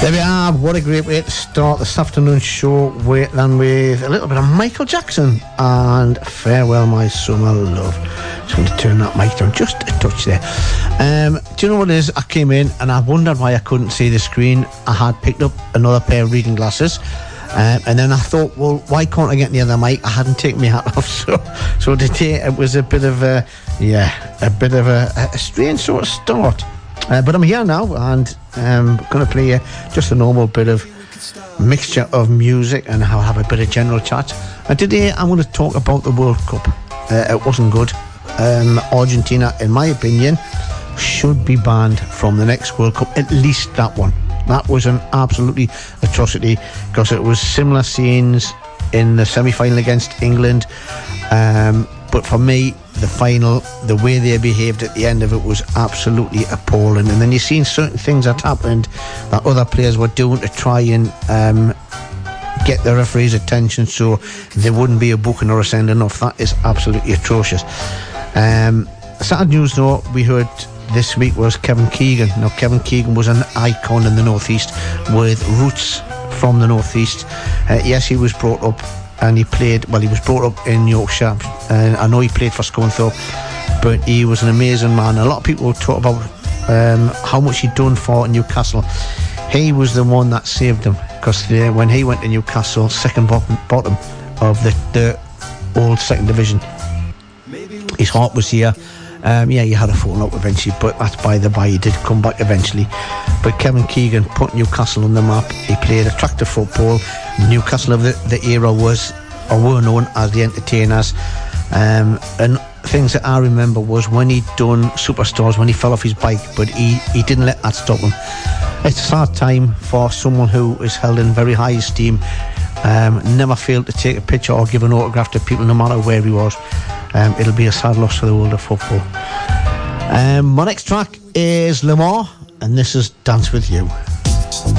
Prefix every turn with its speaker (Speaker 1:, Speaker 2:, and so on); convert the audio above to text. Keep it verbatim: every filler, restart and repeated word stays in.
Speaker 1: There we are. What a great way to start this afternoon show with, than with a little bit of Michael Jackson and Farewell My Summer Love. Just going to turn that mic down just a touch there. Um, do you know what it is? I came in and I wondered why I couldn't see the screen. I had picked up another pair of reading glasses. Um, and then I thought, well, why can't I get the other mic? I hadn't taken my hat off, so so today it was a bit of a, yeah, a bit of a, a strange sort of start. Uh, but I'm here now, and I'm um, going to play uh, just a normal bit of mixture of music, and I'll have a bit of general chat. And today I'm going to talk about the World Cup. Uh, it wasn't good. Um, Argentina, in my opinion, should be banned from the next World Cup, at least that one. That was an absolutely atrocity, because it was similar scenes in the semi-final against England. Um, but for me, the final, the way they behaved at the end of it was absolutely appalling. And then you've seen certain things that happened that other players were doing to try and um, get the referee's attention so there wouldn't be a booking or a sending off. That is absolutely atrocious. Um, sad news though, we heard this week was Kevin Keegan. Now, Kevin Keegan was an icon in the Northeast with roots from the Northeast. Uh, yes, he was brought up and he played, well, he was brought up in Yorkshire. Uh, I know he played for Scunthorpe, but he was an amazing man. A lot of people talk about um, how much he'd done for Newcastle. He was the one that saved them, because when he went to Newcastle, second bottom, bottom of the, the old second division, his heart was here. Um, yeah, he had a falling out eventually, but that's by the by. He did come back eventually. But Kevin Keegan put Newcastle on the map. He played attractive football. Newcastle of the, the era was, or were known as the entertainers. Um, and things that I remember was when he'd done Superstars, when he fell off his bike, but he, he didn't let that stop him. It's a sad time for someone who is held in very high esteem. Um, never failed to take a picture or give an autograph to people, no matter where he was. Um, it'll be a sad loss for the world of football. Um, my next track is Lamar, and this is Dance With You.